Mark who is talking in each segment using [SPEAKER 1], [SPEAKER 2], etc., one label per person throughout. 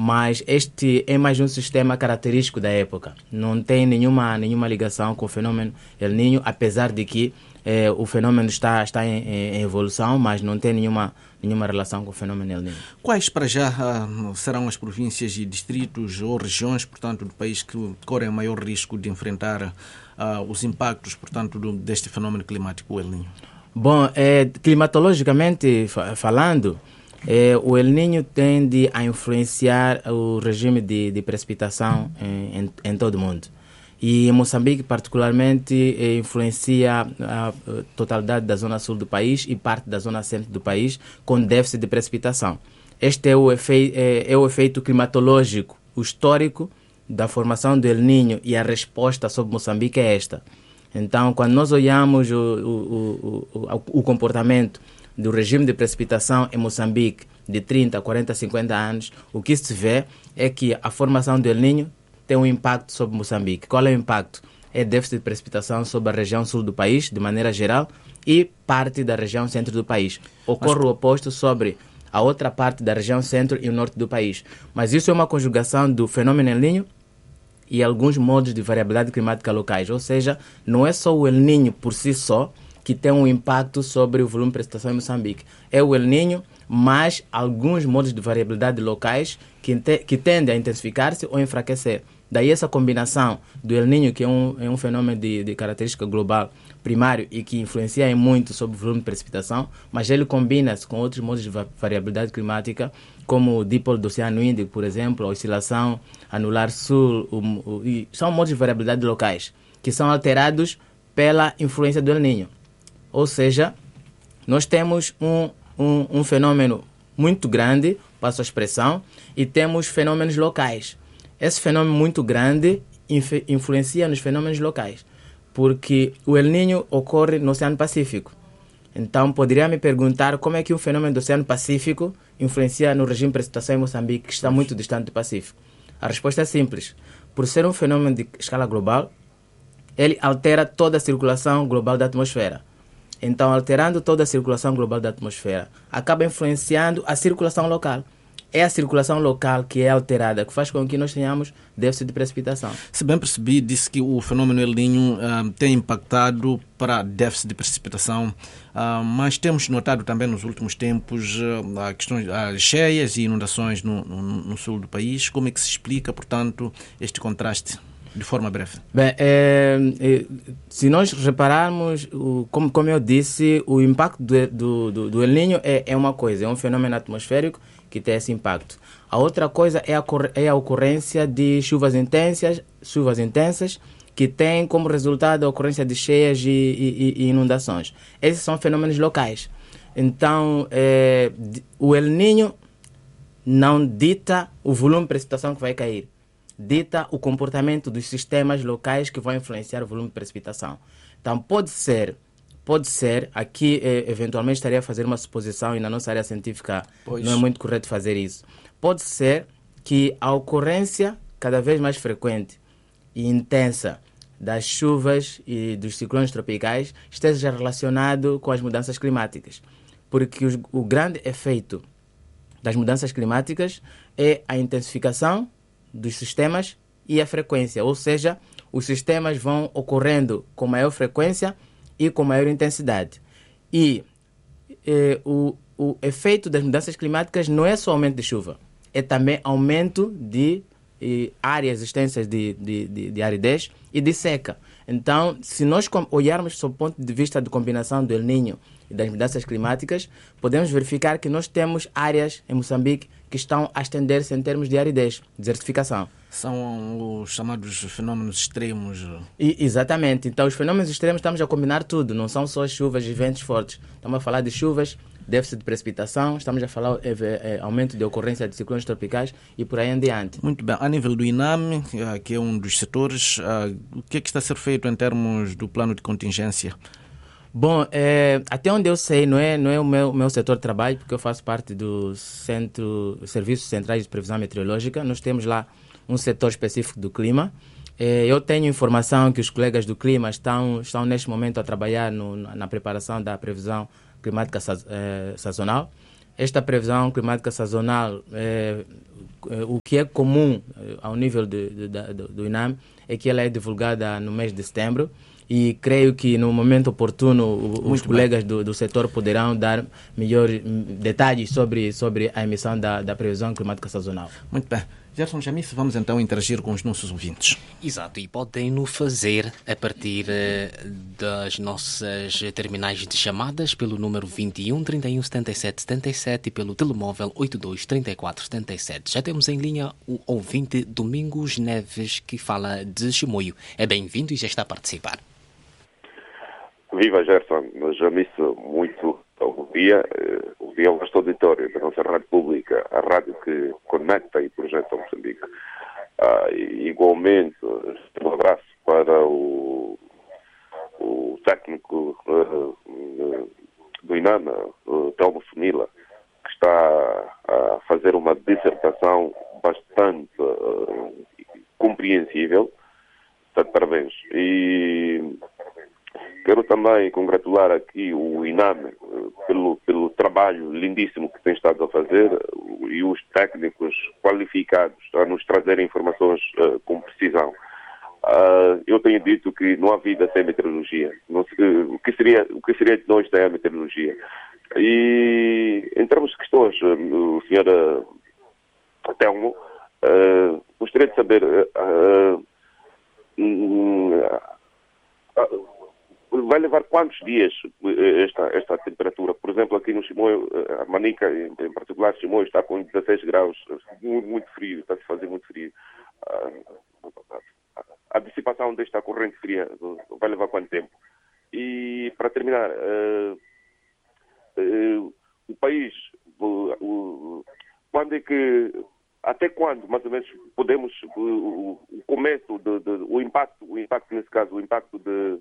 [SPEAKER 1] mas este é mais um sistema característico da época. Não tem nenhuma ligação com o fenômeno El Niño, apesar de que o fenômeno está em evolução, mas não tem nenhuma relação com o fenômeno El Niño.
[SPEAKER 2] Quais, para já, serão as províncias e distritos ou regiões, portanto, do país que correm maior risco de enfrentar os impactos, portanto, deste fenômeno climático, o El Niño?
[SPEAKER 1] Bom, climatologicamente falando, o El Niño tende a influenciar o regime de precipitação em todo o mundo. E em Moçambique, particularmente, influencia a totalidade da zona sul do país e parte da zona centro do país com déficit de precipitação. Este é o efeito climatológico, o histórico da formação do El Niño, e a resposta sobre Moçambique é esta. Então, quando nós olhamos o comportamento do regime de precipitação em Moçambique de 30, 40, 50 anos, o que se vê é que a formação do El Niño tem um impacto sobre Moçambique. Qual é o impacto? É déficit de precipitação sobre a região sul do país, de maneira geral, e parte da região centro do país. Ocorre o oposto sobre a outra parte da região centro e o norte do país. Mas isso é uma conjugação do fenômeno El Niño e alguns modos de variabilidade climática locais. Ou seja, não é só o El Niño por si só que tem um impacto sobre o volume de precipitação em Moçambique. É o El Niño, mas alguns modos de variabilidade locais que tendem a intensificar-se ou enfraquecer. Daí essa combinação do El Niño, que é um fenômeno de característica global primário e que influencia muito sobre o volume de precipitação, mas ele combina-se com outros modos de variabilidade climática, como o dipolo do Oceano Índico, por exemplo, a oscilação anular sul, e são modos de variabilidade locais que são alterados pela influência do El Niño. Ou seja, nós temos um fenômeno muito grande, passo a expressão, e temos fenômenos locais. Esse fenômeno muito grande influencia nos fenômenos locais, porque o El Niño ocorre no Oceano Pacífico. Então, poderia me perguntar como é que o fenômeno do Oceano Pacífico influencia no regime de precipitação em Moçambique, que está muito distante do Pacífico. A resposta é simples. Por ser um fenômeno de escala global, ele altera toda a circulação global da atmosfera. Então, alterando toda a circulação global da atmosfera, acaba influenciando a circulação local. É a circulação local que é alterada, que faz com que nós tenhamos déficit de precipitação.
[SPEAKER 2] Se bem percebi, disse que o fenômeno El Niño tem impactado para déficit de precipitação, mas temos notado também nos últimos tempos questões cheias e inundações no sul do país. Como é que se explica, portanto, este contraste? De forma breve.
[SPEAKER 1] Bem, se nós repararmos, como eu disse, o impacto do El Niño é uma coisa, é um fenômeno atmosférico que tem esse impacto. A outra coisa é a ocorrência de chuvas intensas que tem como resultado a ocorrência de cheias e inundações. Esses são fenômenos locais. Então, o El Niño não dita o volume de precipitação que vai cair. Dita o comportamento dos sistemas locais que vão influenciar o volume de precipitação. Então, pode ser, aqui eventualmente estaria a fazer uma suposição e na nossa área científica não é muito correto fazer isso. Pode ser que a ocorrência cada vez mais frequente e intensa das chuvas e dos ciclones tropicais esteja relacionado com as mudanças climáticas. Porque o grande efeito das mudanças climáticas é a intensificação dos sistemas e a frequência, ou seja, os sistemas vão ocorrendo com maior frequência e com maior intensidade. E o efeito das mudanças climáticas não é só aumento de chuva, é também aumento de áreas extensas de aridez e de seca. Então, se nós olharmos sob o ponto de vista de combinação do El Niño e das mudanças climáticas, podemos verificar que nós temos áreas em Moçambique que estão a estender-se em termos de aridez, desertificação.
[SPEAKER 2] São os chamados fenômenos extremos.
[SPEAKER 1] Exatamente. Então, os fenômenos extremos estamos a combinar tudo. Não são só chuvas e ventos fortes. Estamos a falar de chuvas, déficit de precipitação, estamos a falar aumento de ocorrência de ciclones tropicais e por aí em diante.
[SPEAKER 2] Muito bem. A nível do INAME, que é um dos setores, o que é que está a ser feito em termos do plano de contingência?
[SPEAKER 1] Bom, até onde eu sei, não é o meu setor de trabalho, porque eu faço parte do Serviços Centrais de Previsão Meteorológica. Nós temos lá um setor específico do clima. Eu tenho informação que os colegas do clima estão neste momento a trabalhar na preparação da previsão climática sazonal. esta previsão climática sazonal, o que é comum ao nível do INAM é que ela é divulgada no mês de setembro e creio que no momento oportuno os colegas do setor poderão dar melhores detalhes sobre a emissão da previsão climática sazonal.
[SPEAKER 2] Muito bem. Gerson Jamice, vamos então interagir com os nossos ouvintes.
[SPEAKER 3] Exato, e podem-no fazer a partir das nossas terminais de chamadas pelo número 21 31 77 77 e pelo telemóvel 82 34 77. Já temos em linha o ouvinte Domingos Neves, que fala de Chimoio. É bem-vindo e já está a participar.
[SPEAKER 4] Viva Gerson, Jamice, muito bom dia. O dia é o vasto auditório da nossa rádio pública, a rádio que conecta e projeta Moçambique. Igualmente, um abraço para o técnico do INAM, Telmo Funila, que está a fazer uma dissertação bastante compreensível. Portanto, parabéns. E quero também congratular aqui o INAM pelo trabalho lindíssimo que tem estado a fazer e os técnicos qualificados a nos trazerem informações com precisão. Eu tenho dito que não há vida sem meteorologia. O que seria de nós sem a meteorologia? E em termos de questões, o senhor Telmo, gostaria de saber vai levar quantos dias esta temperatura? Por exemplo, aqui no Chimoio, a Manica, em particular, Chimoio está com 16 graus, muito frio, está a se fazer muito frio. A dissipação desta corrente fria vai levar quanto tempo? E, para terminar, o país, quando é que, até quando, mais ou menos, podemos, o começo, o impacto nesse caso, o impacto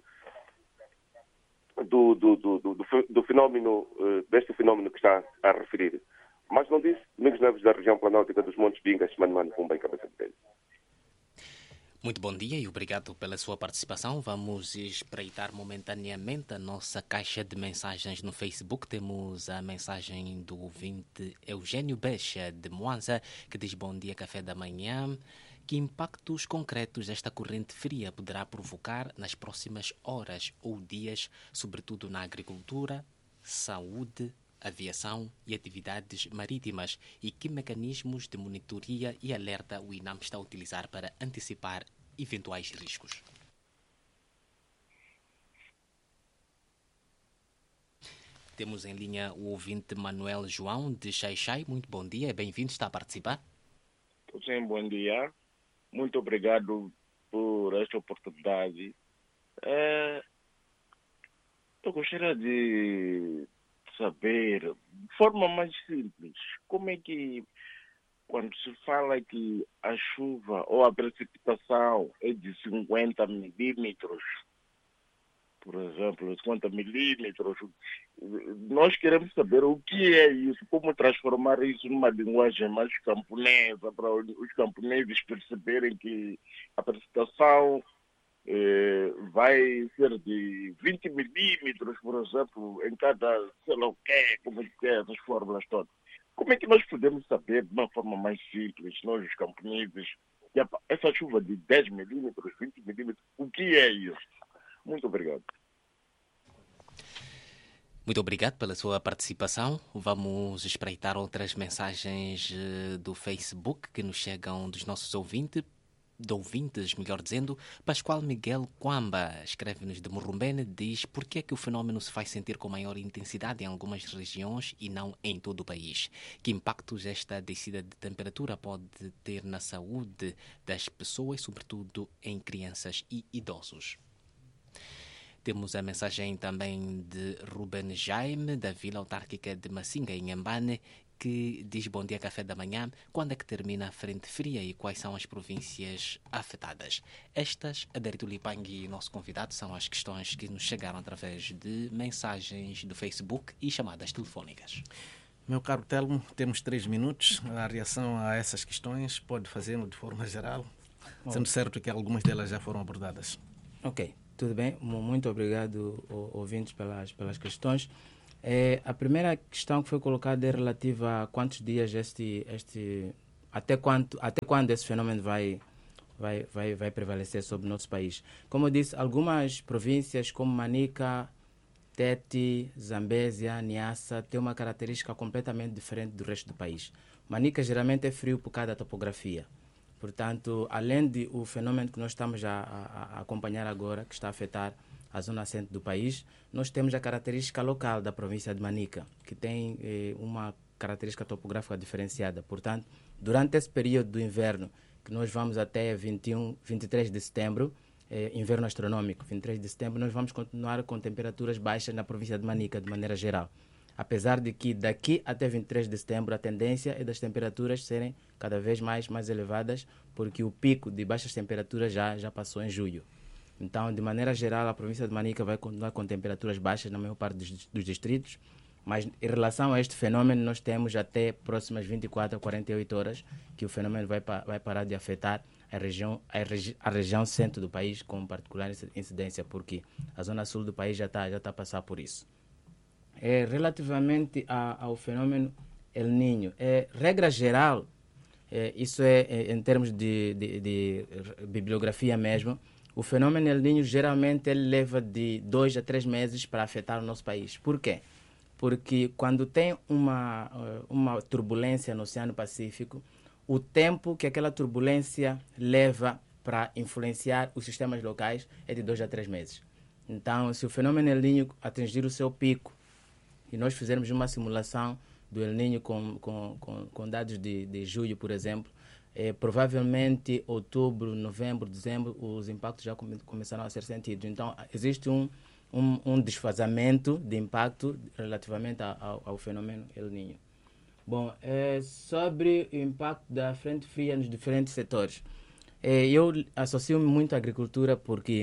[SPEAKER 4] do fenómeno, deste fenómeno que está a referir. Mas não disse, Domingos Neves da região planáltica dos Montes Bingas, Mano, com bem cabeça de telho.
[SPEAKER 3] Muito bom dia e obrigado pela sua participação. Vamos espreitar momentaneamente a nossa caixa de mensagens no Facebook. Temos a mensagem do ouvinte Eugênio Becha, de Moanza, que diz: bom dia, café da manhã. Que impactos concretos esta corrente fria poderá provocar nas próximas horas ou dias, sobretudo na agricultura, saúde, aviação e atividades marítimas, e que mecanismos de monitoria e alerta o INAM está a utilizar para antecipar eventuais riscos? Temos em linha o ouvinte Manuel João, de Xai-Xai. Muito bom dia, bem-vindo, está a participar.
[SPEAKER 5] Sim, bom dia. Muito obrigado por esta oportunidade. Eu gostaria de saber, de forma mais simples, como é que, quando se fala que a chuva ou a precipitação é de 50 milímetros, por exemplo, 50 milímetros, nós queremos saber o que é isso, como transformar isso numa linguagem mais camponesa, para os camponeses perceberem que a precipitação vai ser de 20 milímetros, por exemplo, em cada, sei lá o quê, como é que é, essas fórmulas todas. Como é que nós podemos saber, de uma forma mais simples, nós os camponeses, que essa chuva de 10 milímetros, 20 milímetros, o que é isso? Muito obrigado.
[SPEAKER 3] Muito obrigado pela sua participação. Vamos espreitar outras mensagens do Facebook que nos chegam dos nossos ouvintes, melhor dizendo. Pascoal Miguel Quamba escreve-nos de Morumbene, diz: por que é que o fenómeno se faz sentir com maior intensidade em algumas regiões e não em todo o país? Que impactos esta descida de temperatura pode ter na saúde das pessoas, sobretudo em crianças e idosos? Temos a mensagem também de Ruben Jaime, da Vila Autárquica de Massinga, em Ambane, que diz: bom dia, café da manhã. Quando é que termina a frente fria e quais são as províncias afetadas? Estas, Aderito Lipang e nosso convidado, são as questões que nos chegaram através de mensagens do Facebook e chamadas telefónicas.
[SPEAKER 2] Meu caro Telmo, temos 3 minutos. A reação a essas questões pode fazê-lo de forma geral, sendo certo que algumas delas já foram abordadas.
[SPEAKER 1] Ok, tudo bem. Muito obrigado, ouvintes, pelas questões. A primeira questão que foi colocada é relativa a quantos dias até quando esse fenômeno vai prevalecer sobre o nosso país. Como eu disse, algumas províncias como Manica, Tete, Zambésia, Niassa têm uma característica completamente diferente do resto do país. Manica geralmente é frio por causa da topografia. Portanto, além do fenômeno que nós estamos a acompanhar agora, que está a afetar a zona centro do país, nós temos a característica local da província de Manica, que tem uma característica topográfica diferenciada. Portanto, durante esse período do inverno, que nós vamos até 23 de setembro, inverno astronômico, 23 de setembro, nós vamos continuar com temperaturas baixas na província de Manica, de maneira geral. Apesar de que daqui até 23 de setembro a tendência é das temperaturas serem cada vez mais elevadas, porque o pico de baixas temperaturas já passou em julho. Então, de maneira geral, a província de Manica vai continuar com temperaturas baixas na maior parte dos distritos, mas em relação a este fenômeno, nós temos até próximas 24 a 48 horas que o fenômeno vai parar de afetar a região centro do país com particular incidência, porque a zona sul do país já está a passar por isso. Relativamente ao fenômeno El Niño, regra geral, isso é em termos de bibliografia mesmo, o fenômeno El Niño geralmente ele leva de 2 a 3 meses para afetar o nosso país. Por quê? Porque quando tem uma turbulência no Oceano Pacífico, o tempo que aquela turbulência leva para influenciar os sistemas locais é de 2 a 3 meses. Então, se o fenômeno El Niño atingir o seu pico, e nós fizermos uma simulação do El Niño com dados de julho, por exemplo, provavelmente outubro, novembro, dezembro, os impactos já começaram a ser sentidos. Então, existe um desfazamento de impacto relativamente ao fenômeno El Niño. Bom, sobre o impacto da frente fria nos diferentes setores, eu associo muito à agricultura porque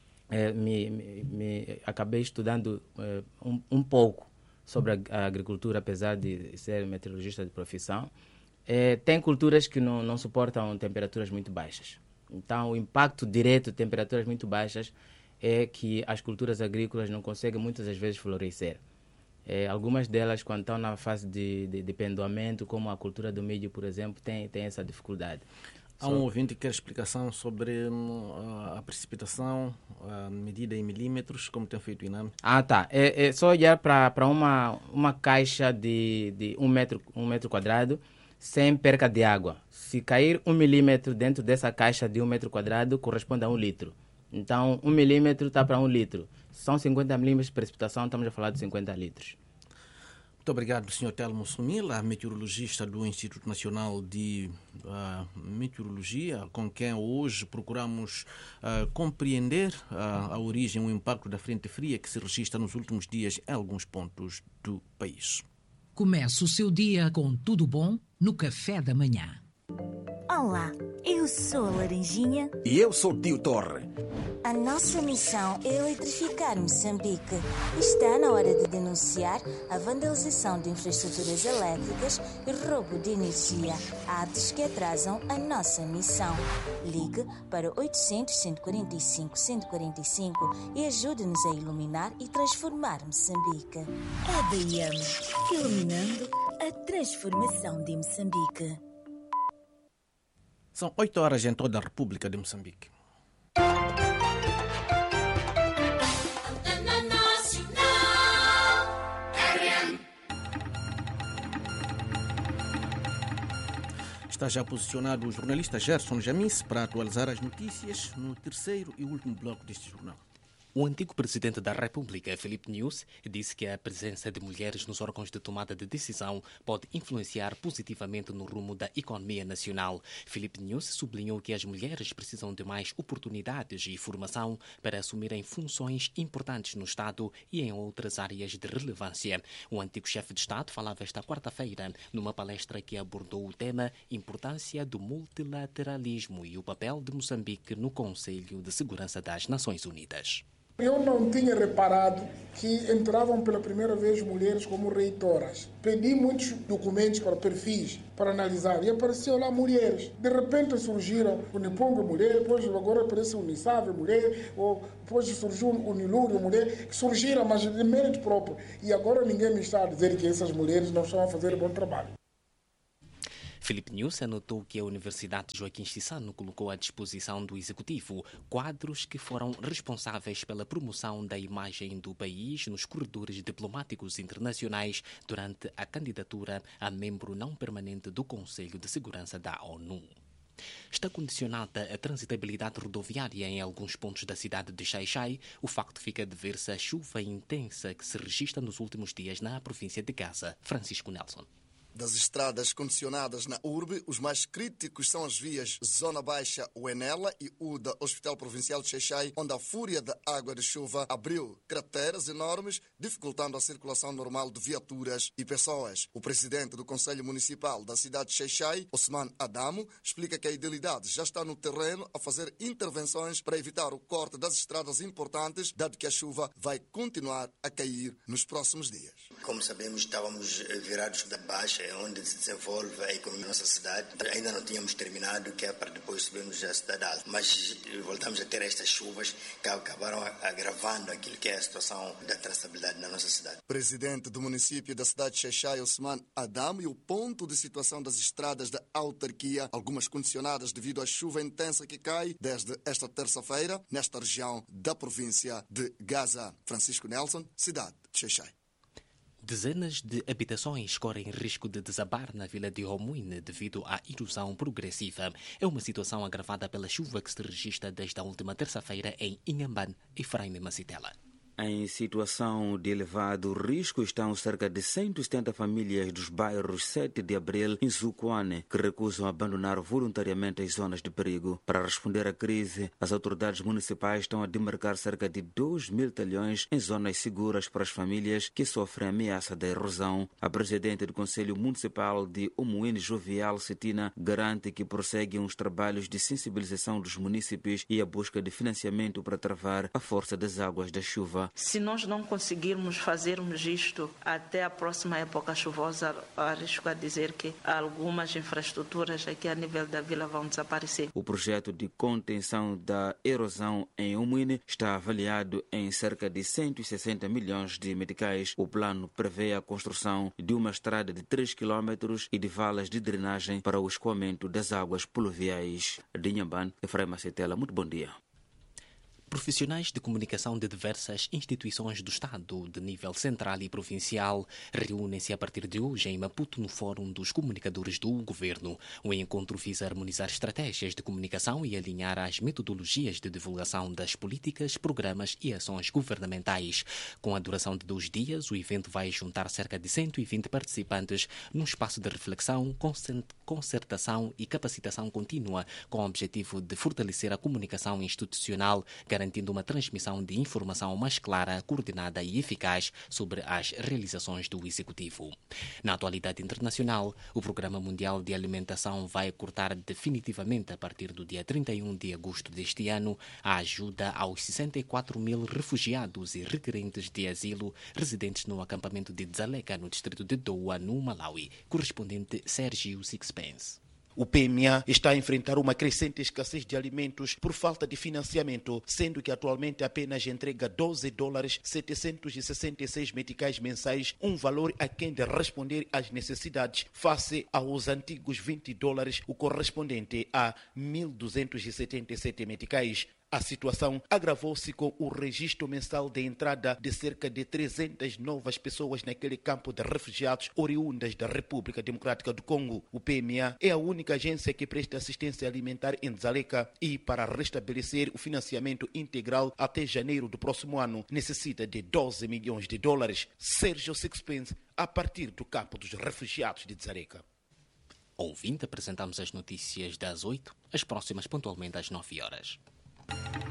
[SPEAKER 1] acabei estudando um pouco sobre a agricultura, apesar de ser meteorologista de profissão. Tem culturas que não suportam temperaturas muito baixas. Então, o impacto direto de temperaturas muito baixas é que as culturas agrícolas não conseguem muitas das vezes florescer. Algumas delas, quando estão na fase de pendoamento, como a cultura do milho, por exemplo, tem essa dificuldade.
[SPEAKER 2] Há um ouvinte que quer explicação sobre a precipitação medida em milímetros, como tem feito o INAME.
[SPEAKER 1] Tá. É só olhar para uma caixa de 1 metro quadrado sem perca de água. Se cair 1 milímetro dentro dessa caixa de 1 metro quadrado, corresponde a 1 litro. Então, 1 milímetro está para 1 litro. Se são 50 milímetros de precipitação, estamos a falar de 50 litros.
[SPEAKER 2] Muito obrigado, Sr. Telmo Sumila, meteorologista do Instituto Nacional de Meteorologia, com quem hoje procuramos compreender a origem e o impacto da frente fria que se registra nos últimos dias em alguns pontos do país.
[SPEAKER 6] Comece o seu dia com tudo bom no café da manhã.
[SPEAKER 7] Olá, eu sou a Laranjinha.
[SPEAKER 8] E eu sou o Tio Torre.
[SPEAKER 7] A nossa missão é eletrificar Moçambique. Está na hora de denunciar a vandalização de infraestruturas elétricas e roubo de energia, atos que atrasam a nossa missão. Ligue para 800-145-145 e ajude-nos a iluminar e transformar Moçambique. EDM, iluminando a transformação de Moçambique.
[SPEAKER 2] São 8 horas em toda a República de Moçambique. Está já posicionado o jornalista Gerson Jamis para atualizar as notícias no terceiro e último bloco deste jornal.
[SPEAKER 3] O antigo presidente da República, Filipe Nyusi, disse que a presença de mulheres nos órgãos de tomada de decisão pode influenciar positivamente no rumo da economia nacional. Filipe Nyusi sublinhou que as mulheres precisam de mais oportunidades e formação para assumirem funções importantes no Estado e em outras áreas de relevância. O antigo chefe de Estado falava esta quarta-feira numa palestra que abordou o tema Importância do Multilateralismo e o papel de Moçambique no Conselho de Segurança das Nações Unidas.
[SPEAKER 8] Eu não tinha reparado que entravam pela primeira vez mulheres como reitoras. Pedi muitos documentos para perfis, para analisar, e apareceu lá mulheres. De repente surgiram o Niponga mulher, depois agora aparece o Unisave mulher, ou depois surgiu o Nilúrio mulher, que surgiram, mas de mérito próprio. E agora ninguém me está a dizer que essas mulheres não estão a fazer bom trabalho.
[SPEAKER 3] Filipe Nunes anotou que a Universidade Joaquim Chissano colocou à disposição do Executivo quadros que foram responsáveis pela promoção da imagem do país nos corredores diplomáticos internacionais durante a candidatura a membro não permanente do Conselho de Segurança da ONU. Está condicionada a transitabilidade rodoviária em alguns pontos da cidade de Xai-Xai. O facto fica a dever-se à chuva intensa que se registra nos últimos dias na província de Gaza. Francisco Nelson.
[SPEAKER 9] Das estradas condicionadas na urbe, os mais críticos são as vias Zona Baixa Uenela e Uda, Hospital Provincial de Xai-Xai, onde a fúria da água de chuva abriu crateras enormes, dificultando a circulação normal de viaturas e pessoas. O presidente do Conselho Municipal da cidade de Xai-Xai, Osman Adamo, explica que a Idilidade já está no terreno a fazer intervenções para evitar o corte das estradas importantes, dado que a chuva vai continuar a cair nos próximos dias.
[SPEAKER 10] Como sabemos, estávamos virados da baixa, onde se desenvolve a economia da nossa cidade. Ainda não tínhamos terminado, que é para depois subirmos a cidade alta. Mas voltamos a ter estas chuvas que acabaram agravando aquilo que é a situação da transitabilidade na nossa cidade.
[SPEAKER 9] Presidente do município da cidade de Xai-Xai, Osman Adamo, e o ponto de situação das estradas da autarquia, algumas condicionadas devido à chuva intensa que cai desde esta terça-feira nesta região da província de Gaza. Francisco Nelson, cidade de Xai-Xai.
[SPEAKER 3] Dezenas de habitações correm risco de desabar na vila de Homuine devido à erosão progressiva. É uma situação agravada pela chuva que se registra desde a última terça-feira em Inhambane e Fraime Macitela.
[SPEAKER 11] Em situação de elevado risco estão cerca de 170 famílias dos bairros 7 de Abril e Zucuane, que recusam abandonar voluntariamente as zonas de perigo. Para responder à crise, as autoridades municipais estão a demarcar cerca de 2.000 talhões em zonas seguras para as famílias que sofrem ameaça da erosão. A presidente do Conselho Municipal de Homuine, Jovial Cetina, garante que prosseguem os trabalhos de sensibilização dos munícipes e a busca de financiamento para travar a força das águas da chuva.
[SPEAKER 12] Se nós não conseguirmos fazermos isto até a próxima época chuvosa, arrisco a dizer que algumas infraestruturas aqui a nível da vila vão desaparecer.
[SPEAKER 11] O projeto de contenção da erosão em Homuine está avaliado em cerca de 160 milhões de meticais. O plano prevê a construção de uma estrada de 3 km e de valas de drenagem para o escoamento das águas pluviais. De Inhambane, Efraim Macetela, muito bom dia.
[SPEAKER 3] Profissionais de comunicação de diversas instituições do Estado, de nível central e provincial, reúnem-se a partir de hoje em Maputo no Fórum dos Comunicadores do Governo. O encontro visa harmonizar estratégias de comunicação e alinhar as metodologias de divulgação das políticas, programas e ações governamentais. Com a duração de 2 dias, o evento vai juntar cerca de 120 participantes num espaço de reflexão, concertação e capacitação contínua, com o objetivo de fortalecer a comunicação institucional, garantindo uma transmissão de informação mais clara, coordenada e eficaz sobre as realizações do Executivo. Na atualidade internacional, o Programa Mundial de Alimentação vai cortar definitivamente, a partir do dia 31 de agosto deste ano, a ajuda aos 64 mil refugiados e requerentes de asilo residentes no acampamento de Dzaleka, no distrito de Doua, no Malawi. Correspondente Sérgio Sixpence.
[SPEAKER 13] O PMA está a enfrentar uma crescente escassez de alimentos por falta de financiamento, sendo que atualmente apenas entrega $12, 766 meticais mensais, um valor aquém de responder às necessidades, face aos antigos $20, o correspondente a 1.277 meticais. A situação agravou-se com o registro mensal de entrada de cerca de 300 novas pessoas naquele campo de refugiados oriundas da República Democrática do Congo. O PMA é a única agência que presta assistência alimentar em Dzaleka e, para restabelecer o financiamento integral até janeiro do próximo ano, necessita de $12 milhões. Sérgio Sixpence, a partir do campo dos refugiados de Dzaleka.
[SPEAKER 3] Ouvinte, apresentamos as notícias das 8, as próximas pontualmente às 9 horas.